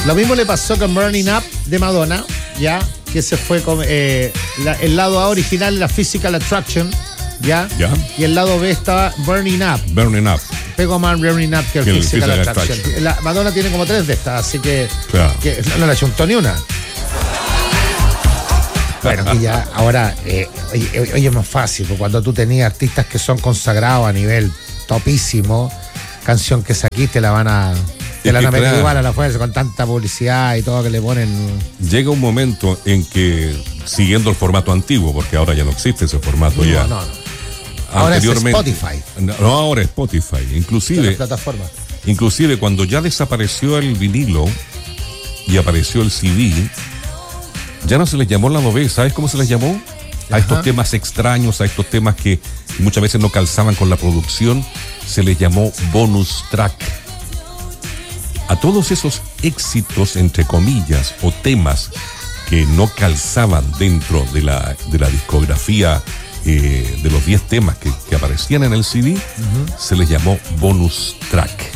Lo mismo le pasó con Burning Up de Madonna, ya, que se fue con el lado A original, la Physical Attraction, ya, y el lado B estaba Burning Up. Burning Up. Pego más Burning Up que el Physical Attraction. La Madonna tiene como 3 de estas, así que, claro, que no le achuntó ni una. Bueno, y ya ahora, hoy es más fácil, porque cuando tú tenías artistas que son consagrados a nivel topísimo, canción que saquiste la van a meter igual a la fuerza, con tanta publicidad y todo que le ponen. Llega un momento en que, siguiendo el formato antiguo, porque ahora ya no existe ese formato ya. No. Ahora es Spotify. No, ahora es Spotify. Inclusive cuando ya desapareció el vinilo y apareció el CD, ya no se les llamó lado B. ¿Sabes cómo se les llamó? A estos temas extraños, a estos temas que muchas veces no calzaban con la producción, se les llamó bonus track. A todos esos éxitos, entre comillas, o temas que no calzaban dentro de la discografía de los 10 temas que aparecían en el CD, se les llamó bonus track.